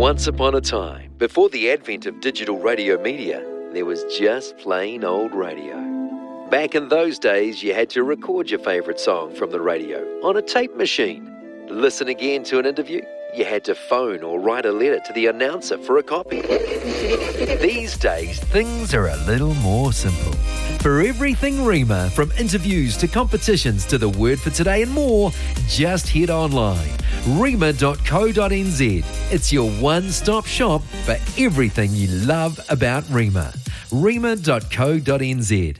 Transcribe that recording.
Once upon a time, before the advent of digital radio media, there was just plain old radio. Back in those days, you had to record your favourite song from the radio on a tape machine. Listen again to an interview, you had to phone or write a letter to the announcer for a copy. These days, things are a little more simple. For everything Rima, from interviews to competitions to the word for today and more, just head online. Rima.co.nz. It's your one-stop shop for everything you love about Rima. Rima.co.nz.